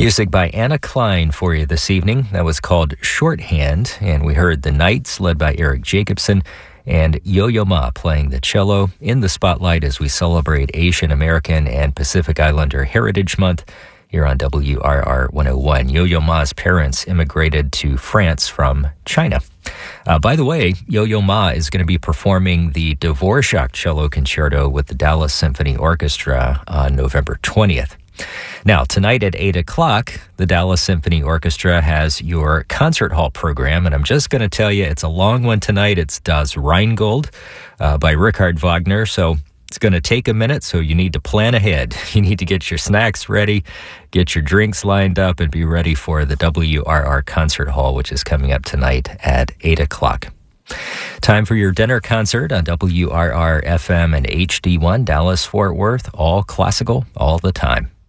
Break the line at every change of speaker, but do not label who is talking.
Music by Anna Klein for you this evening. That was called Shorthand, and we heard The Knights, led by Eric Jacobson, and Yo-Yo Ma playing the cello in the spotlight as we celebrate Asian American and Pacific Islander Heritage Month here on WRR 101. Yo-Yo Ma's parents immigrated to France from China. By the way, Yo-Yo Ma is going to be performing the Dvorak Cello Concerto with the Dallas Symphony Orchestra on November 20th. Now, tonight at 8 o'clock, the Dallas Symphony Orchestra has your concert hall program, and I'm just going to tell you, it's a long one tonight. It's Das Rheingold by Richard Wagner, so it's going to take a minute, so you need to plan ahead. You need to get your snacks ready, get your drinks lined up, and be ready for the WRR Concert Hall, which is coming up tonight at 8 o'clock. Time for your dinner concert on WRR FM and HD1 Dallas Fort Worth, all classical, all the time.